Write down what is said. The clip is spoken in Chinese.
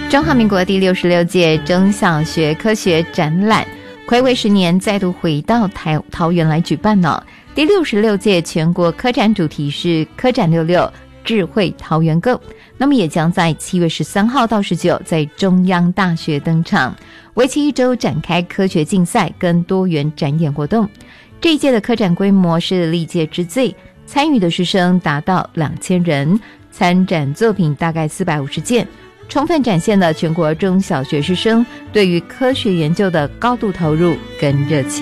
中华民国第66届中小学科学展览睽违10年再度回到桃园来举办呢。第66届全国科展主题是科展66智慧桃园购，那么也将在7月13号到19在中央大学登场，为期1周展开科学竞赛跟多元展演活动。这一届的科展规模是历届之最，参与的师生达到2000人，参展作品大概450件，充分展现了全国中小学师生对于科学研究的高度投入跟热情。